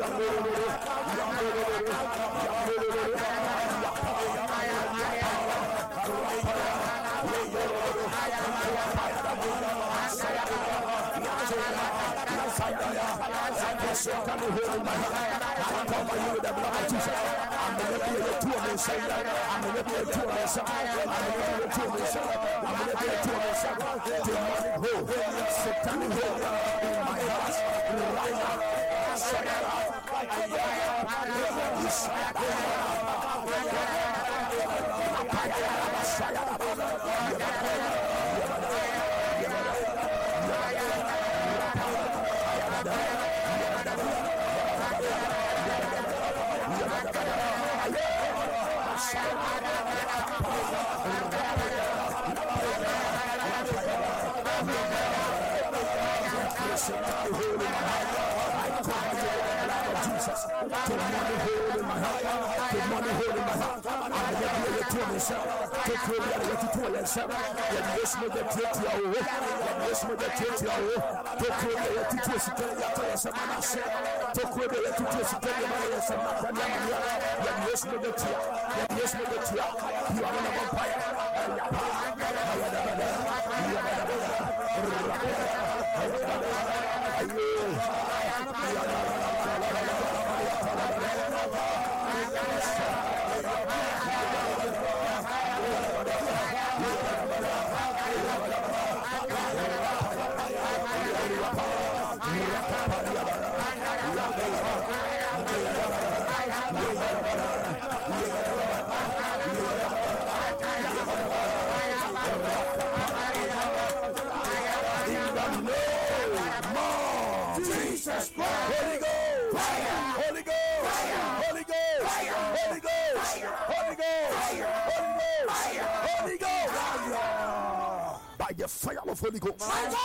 The fire of Holy Ghost.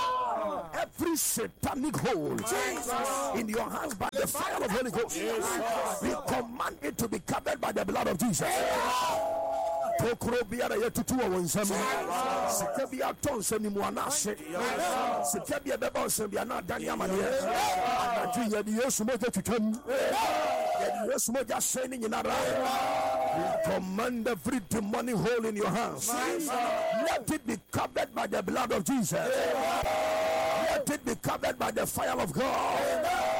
Every satanic hold in your hands by the fire of Holy Ghost, we command it to be covered by the blood of Jesus. Tokrobia ya tutu wa nsam sikabia tonse ni muanase sikabia beba nsambia na dani amane adatu ya di Yesu moja tutam ya di Yesu moja seni nyinara. Command every demonic hole in your hands, let it be covered by the blood of Jesus. Let it be covered by the fire of God.